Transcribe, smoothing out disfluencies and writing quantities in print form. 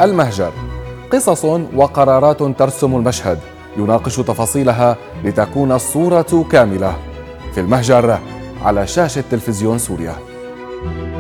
المهجر، قصص وقرارات ترسم المشهد، يناقش تفاصيلها لتكون الصورة كاملة. في المهجر على شاشة تلفزيون سوريا.